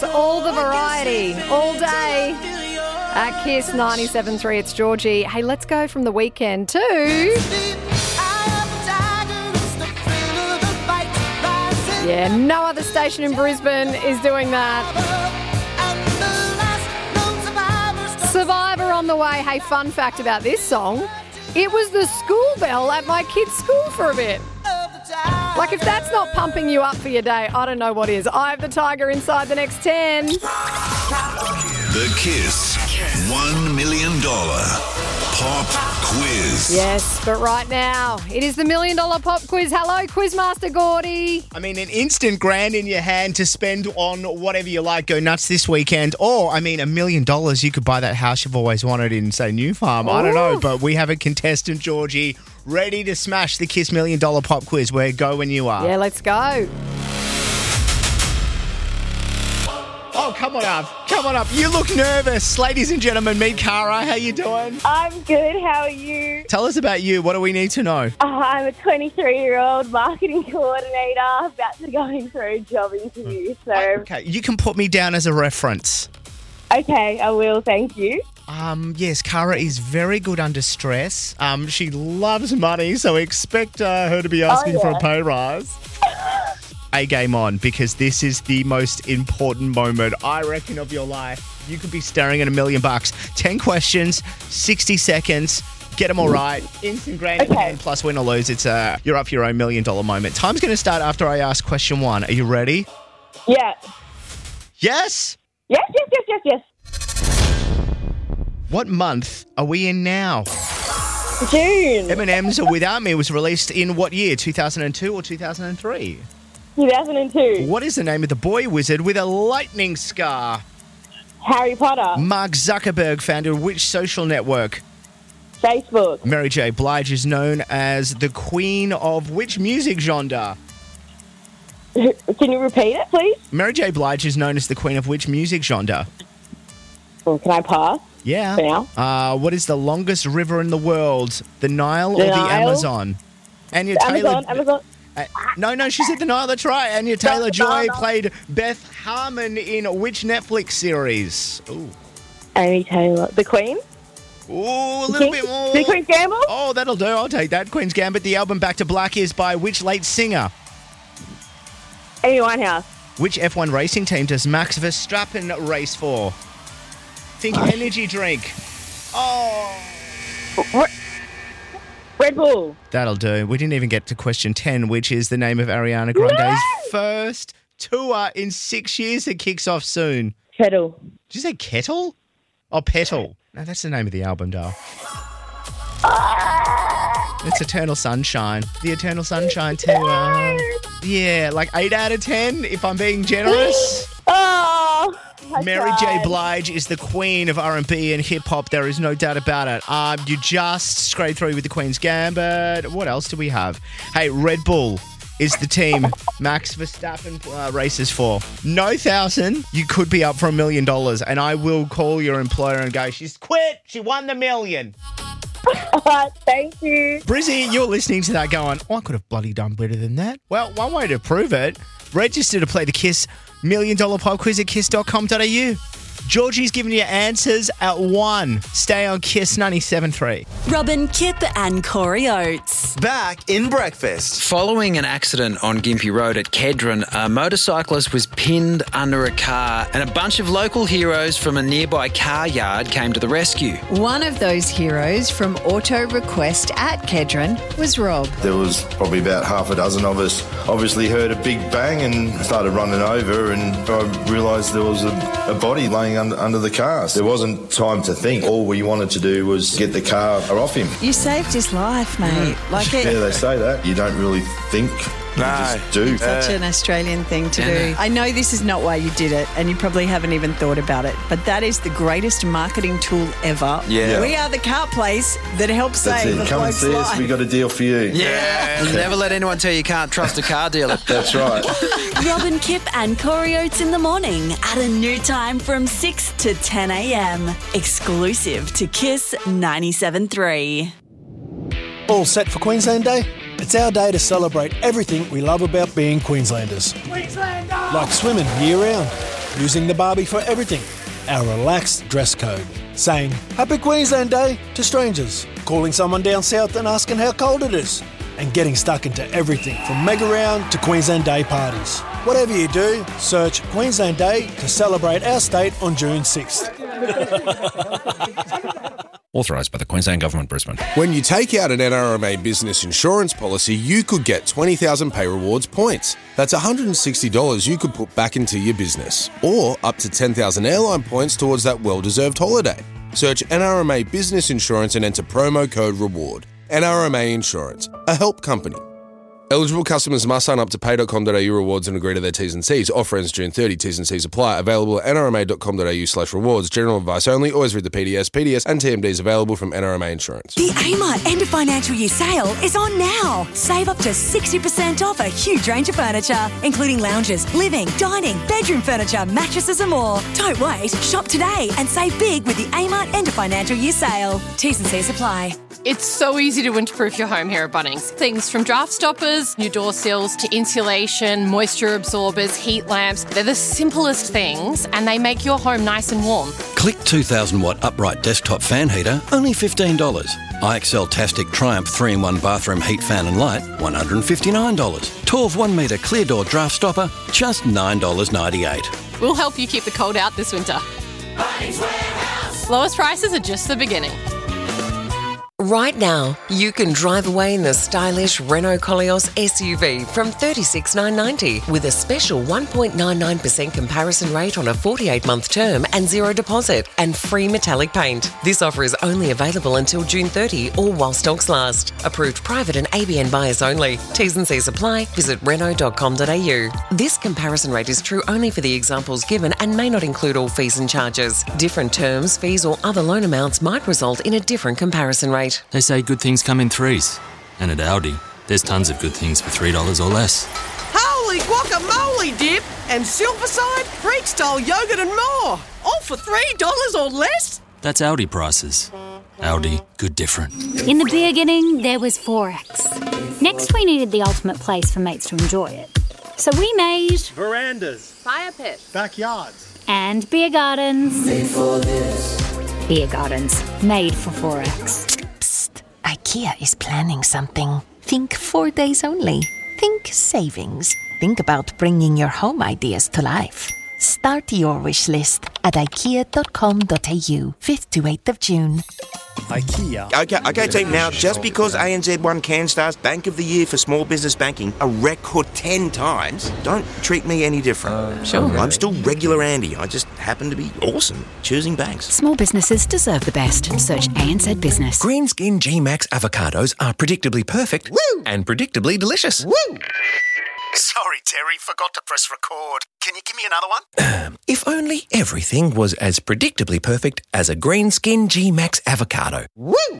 All the variety, all day. At Kiss 97.3, it's Georgie. Hey, let's go from the weekend to... Yeah, no other station in Brisbane is doing that. Survivor on the way. Hey, fun fact about this song. It was the school bell at my kid's school for a bit. Like, if that's not pumping you up for your day, I don't know what is. I have the Tiger inside the next 10. The Kiss $1 million pop quiz. Yes, but right now, it is the $1 million pop quiz. Hello, Quizmaster Gordy. I mean, an instant grand in your hand to spend on whatever you like. Go nuts this weekend. Or, I mean, $1 million. You could buy that house you've always wanted in, say, New Farm. I don't know, but we have a contestant, Georgie, ready to smash the Kiss $1 million pop quiz. Where go when you are. Yeah, let's go. Oh, come on up. Come on up. You look nervous. Ladies and gentlemen, meet Cara. How you doing? I'm good. How are you? Tell us about you. What do we need to know? I'm a 23-year-old marketing coordinator about to go through a job interview. So, Okay, you can put me down as a reference. okay, I will. Thank you. Yes, Cara is very good under stress. She loves money, so expect her to be asking for a pay rise. A game on, because this is the most important moment, I reckon, of your life. You could be staring at $1 million. 10 questions, 60 seconds. Get them all right. Instant grand in hand, plus win or lose. It's you're up for your own $1 million moment. Time's going to start after I ask question 1. Are you ready? Yeah. Yes? Yes. What month are we in now? June M&M's Without Me was released in what year? 2002 or 2003? 2002. What is the name of the boy wizard with a lightning scar? Harry Potter. Mark Zuckerberg founded which social network? Facebook. Mary J. Blige is known as the queen of which music genre? Can you repeat it, please? Mary J. Blige is known as the queen of which music genre? Or can I pass? Yeah. For now? What is the longest river in the world? The Nile or the Nile? Amazon? Anya Taylor. Amazon. No, she said the Nile. That's right. Anya Taylor-Joy No. played Beth Harmon in which Netflix series? Ooh. Amy Taylor. The Queen? Ooh, a little bit more. The Queen's Gamble? Oh, that'll do. I'll take that. Queen's Gambit. The album Back to Black is by which late singer? Amy Winehouse. Which F1 racing team does Max Verstappen race for? Think energy drink. Oh. Red Bull. That'll do. We didn't even get to question 10, which is the name of Ariana Grande's first tour in 6 years that kicks off soon. Kettle. Did you say kettle? Oh, petal. No, that's the name of the album, doll. It's Eternal Sunshine. The Eternal Sunshine tour. Yeah, like 8 out of 10, if I'm being generous. Oh, Mary J. Blige is the queen of R&B and hip-hop. There is no doubt about it. You just scraped through with the Queen's Gambit. What else do we have? Hey, Red Bull is the team Max Verstappen races for. No 1,000, you could be up for $1 million, and I will call your employer and go, she's quit. She won the $1 million. Thank you. Brizzy, you're listening to that going, oh, I could have bloody done better than that. Well, one way to prove it, register to play the Kiss $1 million pop quiz at kiss.com.au. Georgie's giving you answers at 1. Stay on Kiss 97.3. Robin, Kip and Corey Oates. Back in breakfast. Following an accident on Gympie Road at Kedron, a motorcyclist was pinned under a car and a bunch of local heroes from a nearby car yard came to the rescue. One of those heroes from Auto Request at Kedron was Rob. There was probably about half a dozen of us. Obviously heard a big bang and started running over, and I realised there was a body laying under the car. There wasn't time to think. All we wanted to do was get the car off him. You saved his life, mate. Yeah, they say that. You don't really think. You just do. Such an Australian thing to do. I know this is not why you did it, and you probably haven't even thought about it, but that is the greatest marketing tool ever. Yeah. We are the car place that helps That's save it. a Come and bloke's see us. life. We got a deal for you. Yeah. Never let anyone tell you can't trust a car dealer. That's right. Robin, Kip and Corey Oates in the morning at a new time from 6 to 10 a.m. Exclusive to Kiss 97.3. All set for Queensland Day? It's our day to celebrate everything we love about being Queenslanders. Like swimming year-round, using the Barbie for everything, our relaxed dress code, saying Happy Queensland Day to strangers, calling someone down south and asking how cold it is, and getting stuck into everything from Mega Round to Queensland Day parties. Whatever you do, search Queensland Day to celebrate our state on June 6th. Authorised by the Queensland Government, Brisbane. When you take out an NRMA business insurance policy, you could get 20,000 Pay Rewards points. That's $160 you could put back into your business, or up to 10,000 airline points towards that well-deserved holiday. Search NRMA Business Insurance and enter promo code REWARD. NRMA Insurance, a help company. Eligible customers must sign up to pay.com.au rewards and agree to their T's and C's. Offer ends June 30. T's and C's apply. Available at nrma.com.au/rewards. General advice only. Always read the PDS. PDS and TMDs available from NRMA Insurance. The Amart End of Financial Year sale is on now. Save up to 60% off a huge range of furniture, including lounges, living, dining, bedroom furniture, mattresses and more. Don't wait. Shop today and save big with the Amart End of Financial Year sale. T's and C's apply. It's so easy to winterproof your home here at Bunnings. Things from draft stoppers, new door sills, to insulation, moisture absorbers, heat lamps. They're the simplest things and they make your home nice and warm. Click 2,000 watt upright desktop fan heater, only $15. IXL Tastic Triumph 3-in-1 bathroom heat fan and light, $159. 12 1 metre clear door draft stopper, just $9.98. We'll help you keep the cold out this winter. Bunnings Warehouse. Lowest prices are just the beginning. Right now, you can drive away in the stylish Renault Koleos SUV from $36,990 with a special 1.99% comparison rate on a 48-month term and zero deposit and free metallic paint. This offer is only available until June 30 or while stocks last. Approved private and ABN buyers only. T's and C's apply. Visit Renault.com.au. This comparison rate is true only for the examples given and may not include all fees and charges. Different terms, fees or other loan amounts might result in a different comparison rate. They say good things come in threes. And at Aldi, there's tons of good things for $3 or less. Holy guacamole dip and silverside, Greek-style yogurt and more. All for $3 or less? That's Aldi prices. Aldi, good different. In the beginning, there was Forex. Next, we needed the ultimate place for mates to enjoy it. So we made... verandas, fire pits, backyards, and beer gardens. Made for this. Beer gardens, made for Forex. IKEA is planning something. Think 4 days only. Think savings. Think about bringing your home ideas to life. Start your wish list at ikea.com.au, 5th to 8th of June. IKEA. Okay, team. Now, just because ANZ won CanStar's Bank of the Year for small business banking a record 10 times, don't treat me any different. Sure. I'm still regular Andy. I just happen to be awesome choosing banks. Small businesses deserve the best. Search ANZ Business. Green Skin G-Max avocados are predictably perfect and predictably delicious. Sorry, Terry, forgot to press record. Can you give me another one? If only everything was as predictably perfect as a Green Skin G-Max avocado.